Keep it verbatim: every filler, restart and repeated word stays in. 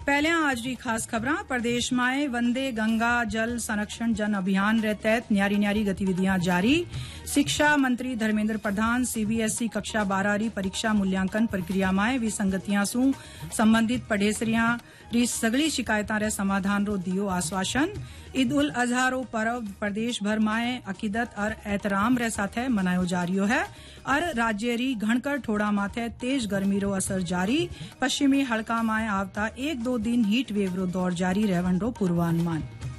पहले आज री खास खबरां प्रदेश में वंदे गंगा जल संरक्षण जन अभियान रे तहत न्यारी न्यारी गतिविधियां जारी। शिक्षा मंत्री धर्मेंद्र प्रधान सीबीएसई कक्षा बारह री परीक्षा मूल्यांकन प्रक्रिया में विसंगतियां सु संबंधित पढ़ेसरियां री सगली शिकायतां रे समाधान रो दियो आश्वासन। ईद उल अजहा रो पर्व प्रदेश भर में अकीदत और एहतराम रे साथे मनायो जा रियो है और राज्य री घणकर ठोड़ा माथे तेज गर्मी रो असर जारी। पश्चिमी हड़का में आवता एक दो दिन हीट वेव रो दौर जारी रहवन रो पूर्वानुमान।